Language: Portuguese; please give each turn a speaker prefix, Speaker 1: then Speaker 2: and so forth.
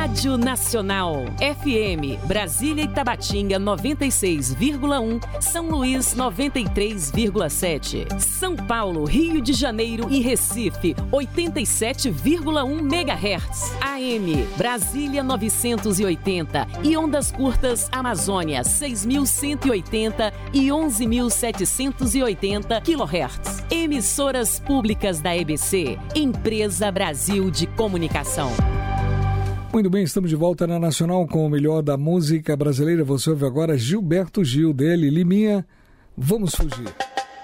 Speaker 1: Rádio Nacional, FM, Brasília e Tabatinga 96,1, São Luís 93,7, São Paulo, Rio de Janeiro e Recife 87,1 MHz, AM, Brasília 980 e ondas curtas Amazônia 6.180 e 11.780 kHz. Emissoras públicas da EBC, Empresa Brasil de Comunicação.
Speaker 2: Muito bem, estamos de volta na Nacional com o melhor da música brasileira. Você ouve agora Gilberto Gil, dele, Liminha, Vamos Fugir.